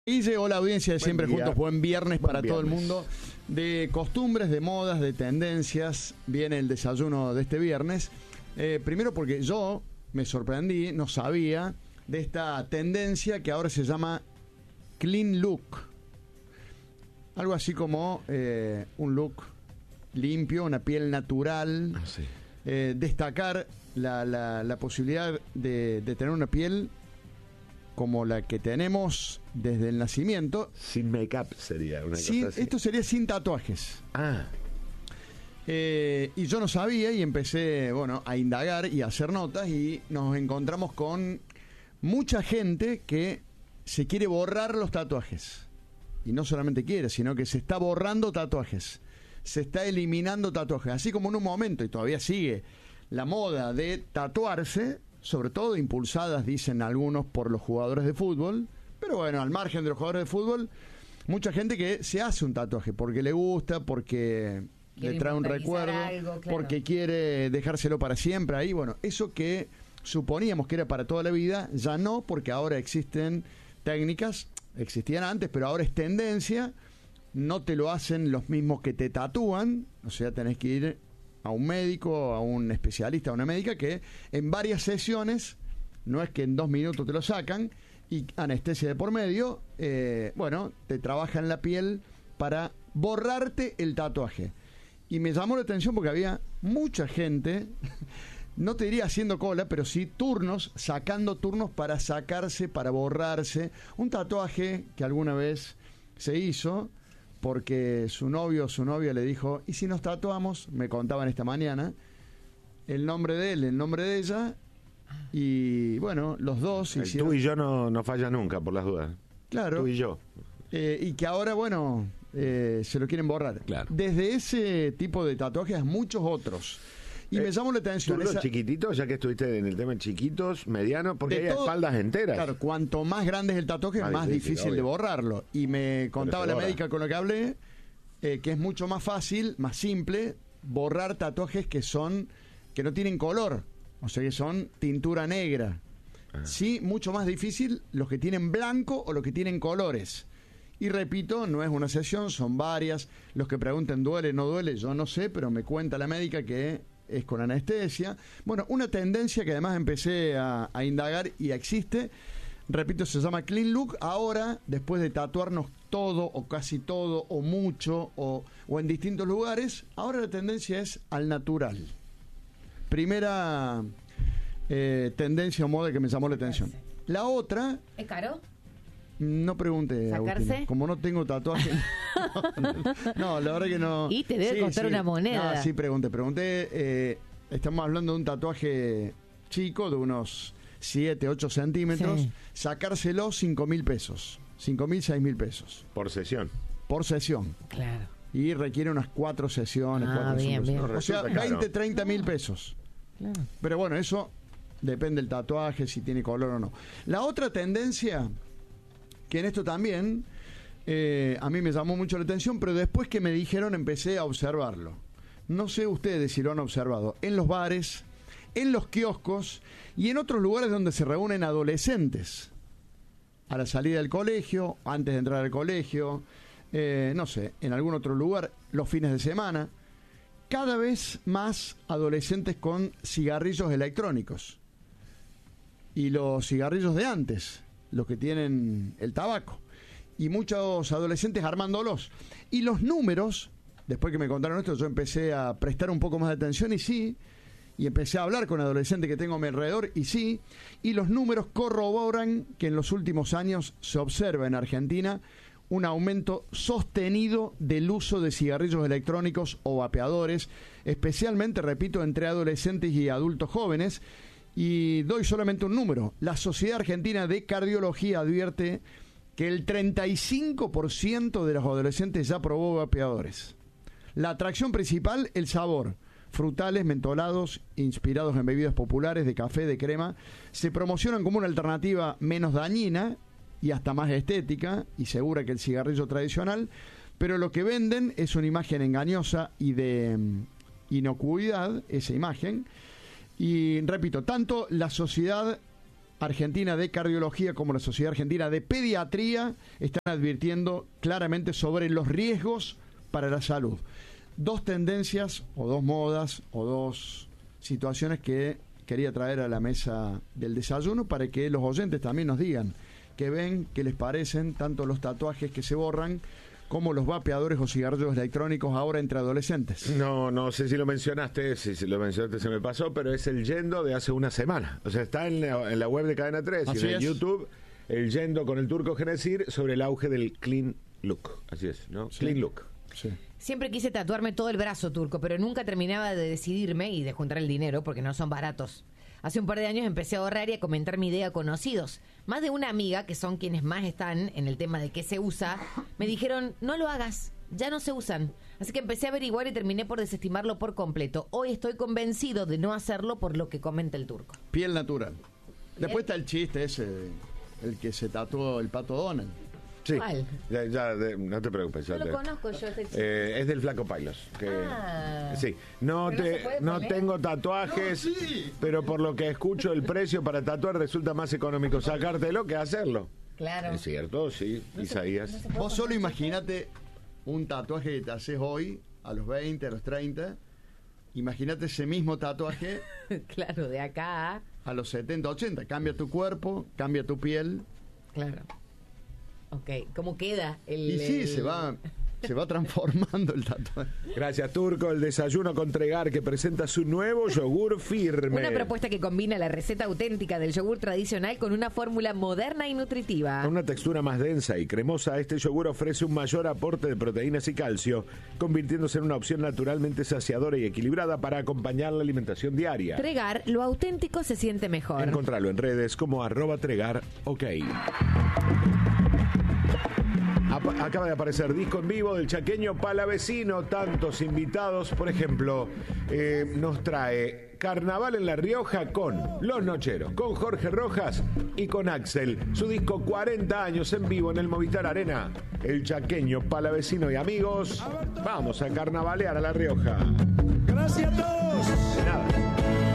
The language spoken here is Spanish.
Y llegó la audiencia de Siempre Juntos. Buen viernes para todo el mundo. De costumbres, de modas, de tendencias, viene el desayuno de este viernes. Primero porque yo me sorprendí, no sabía de esta tendencia que ahora se llama clean look. Algo así como un look limpio, una piel natural. Sí. Destacar la posibilidad de tener una piel como la que tenemos desde el nacimiento. Sin make-up sería una cosa así. Esto sería sin tatuajes. Ah. Y yo no sabía y empecé, a indagar y a hacer notas y nos encontramos con mucha gente que se quiere borrar los tatuajes. Y no solamente quiere, sino que se está borrando tatuajes. Se está eliminando tatuajes. Así como en un momento, y todavía sigue, la moda de tatuarse, sobre todo impulsadas, dicen algunos, por los jugadores de fútbol. Pero bueno, al margen de los jugadores de fútbol, mucha gente que se hace un tatuaje porque le gusta, porque le trae un recuerdo, claro, porque quiere dejárselo para siempre ahí. Bueno, eso que suponíamos que era para toda la vida, ya no, porque ahora existen técnicas, existían antes, pero ahora es tendencia. No te lo hacen los mismos que te tatúan, o sea, tenés que ir a un médico, a un especialista, a una médica que en varias sesiones, no es que en 2 minutos te lo sacan, y anestesia de por medio, te trabajan la piel para borrarte el tatuaje. Y me llamó la atención porque había mucha gente, no te diría haciendo cola, pero sí sacando turnos para sacarse, para borrarse un tatuaje que alguna vez se hizo, porque su novio o su novia le dijo, ¿y si nos tatuamos? Me contaban esta mañana, el nombre de él, el nombre de ella, y bueno, los dos hicieron... Tú y yo no falla nunca, por las dudas. Claro. Tú y yo. Y que ahora, se lo quieren borrar. Claro. Desde ese tipo de tatuajes a muchos otros. Y me llamó la atención. ¿Tú los chiquititos, ya que estuviste en el tema de chiquitos, medianos? Porque hay espaldas enteras. Claro, cuanto más grande es el tatuaje, más difícil de borrarlo. Y me contaba la médica con la que hablé, que es mucho más fácil, más simple, borrar tatuajes que no tienen color. O sea, que son tintura negra. Sí, mucho más difícil los que tienen blanco o los que tienen colores. Y repito, no es una sesión, son varias. Los que pregunten, ¿duele, no duele? Yo no sé, pero me cuenta la médica que es con anestesia. Bueno, una tendencia que además empecé a indagar y existe. Repito, se llama clean look. Ahora, después de tatuarnos todo o casi todo o mucho o en distintos lugares, ahora la tendencia es al natural. Primera tendencia o moda que me llamó la atención. La otra... ¿Es caro? No pregunte, ¿sacarse? Agustina. Como no tengo tatuaje. No, la verdad que no. Y te debe costar una moneda. No, sí, pregunté. Estamos hablando de un tatuaje chico, de unos 7, 8 centímetros. Sí. Sacárselo, 5.000 pesos. 5.000, 6.000 pesos. Por sesión. Por sesión. Claro. Y requiere unas 4 sesiones. Bien. O sea, 20, 30 mil pesos. Claro. Pero bueno, eso depende del tatuaje, si tiene color o no. La otra tendencia, que en esto también a mí me llamó mucho la atención, pero después que me dijeron empecé a observarlo. No sé ustedes si lo han observado. En los bares, en los kioscos y en otros lugares donde se reúnen adolescentes. A la salida del colegio, antes de entrar al colegio, en algún otro lugar, los fines de semana. Cada vez más adolescentes con cigarrillos electrónicos. Y los cigarrillos de antes, los que tienen el tabaco, y muchos adolescentes armándolos. Y los números, después que me contaron esto, yo empecé a prestar un poco más de atención y empecé a hablar con adolescentes que tengo a mi alrededor y los números corroboran que en los últimos años se observa en Argentina un aumento sostenido del uso de cigarrillos electrónicos o vapeadores, especialmente, repito, entre adolescentes y adultos jóvenes. Y doy solamente un número. La Sociedad Argentina de Cardiología advierte que el 35% de los adolescentes ya probó vapeadores. La atracción principal, el sabor. Frutales, mentolados, inspirados en bebidas populares de café, de crema, se promocionan como una alternativa menos dañina y hasta más estética y segura que el cigarrillo tradicional, pero lo que venden es una imagen engañosa y de inocuidad, esa imagen. Y repito, tanto la Sociedad Argentina de Cardiología como la Sociedad Argentina de Pediatría están advirtiendo claramente sobre los riesgos para la salud. Dos tendencias o dos modas o dos situaciones que quería traer a la mesa del desayuno para que los oyentes también nos digan qué ven, qué les parecen, tanto los tatuajes que se borran como los vapeadores o cigarrillos electrónicos ahora entre adolescentes. No sé si lo mencionaste, si lo mencionaste se me pasó, pero es el yendo de hace una semana. O sea, está en la web de Cadena 3 y en YouTube, el yendo con el Turco Genesir sobre el auge del clean look. Así es, ¿no? Sí. Clean look. Sí. Siempre quise tatuarme todo el brazo, Turco, pero nunca terminaba de decidirme y de juntar el dinero porque no son baratos. Hace un par de años empecé a ahorrar y a comentar mi idea a conocidos. Más de una amiga, que son quienes más están en el tema de qué se usa, me dijeron, no lo hagas, ya no se usan. Así que empecé a averiguar y terminé por desestimarlo por completo. Hoy estoy convencido de no hacerlo por lo que comenta el Turco. Piel natural. Después está el chiste ese, el que se tatuó el Pato Donald. Sí, ¿Cuál? No te preocupes. No lo conozco yo. Es del Flaco Pailos. Sí, no tengo tatuajes, no, sí. Pero por lo que escucho el precio para tatuar resulta más económico sacártelo que hacerlo. Claro. Es cierto, sí, no Isaías. Vos solo imagínate un tatuaje que te haces hoy, a los 20, a los 30. Imagínate ese mismo tatuaje. Claro, de acá a los 70, 80. Cambia tu cuerpo, cambia tu piel. Claro. Ok, ¿cómo queda el...? Y sí, se va transformando el tatuaje. Gracias, Turco. El desayuno con Tregar, que presenta su nuevo yogur firme. Una propuesta que combina la receta auténtica del yogur tradicional con una fórmula moderna y nutritiva. Con una textura más densa y cremosa, este yogur ofrece un mayor aporte de proteínas y calcio, convirtiéndose en una opción naturalmente saciadora y equilibrada para acompañar la alimentación diaria. Tregar, lo auténtico se siente mejor. Encontralo en redes como @Tregar, ok. Acaba de aparecer disco en vivo del chaqueño Palavecino. Tantos invitados, por ejemplo, nos trae Carnaval en La Rioja con Los Nocheros, con Jorge Rojas y con Axel. Su disco 40 años en vivo en el Movistar Arena. El chaqueño Palavecino y amigos, vamos a carnavalear a La Rioja. Gracias a todos. De nada.